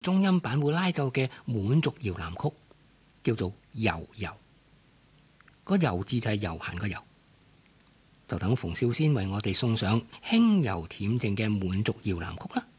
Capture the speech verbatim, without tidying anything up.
中音版會拉奏嘅滿族搖籃曲，叫做遊遊。個遊字就係悠閒個遊。就等馮少先為我哋送上輕柔恬靜嘅滿族搖籃曲啦。